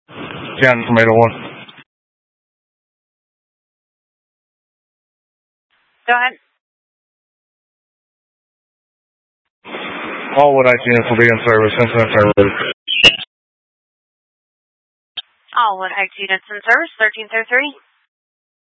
Ken from 801. Go ahead. All Wood IT units will be in service. Incident service. All Wood IT units in service. 1333.